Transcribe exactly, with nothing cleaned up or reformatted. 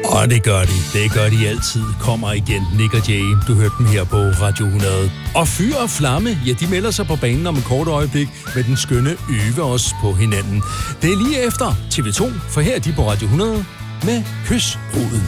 Og det gør de. Det gør de altid. Kommer igen. Nick og Jay. Du hørte dem her på Radio hundrede. Og Fyr og Flamme, ja, de melder sig på banen om et kort øjeblik med den skønne Øve os på hinanden. Det er lige efter T V to, for her er de på Radio hundrede med Kysruden.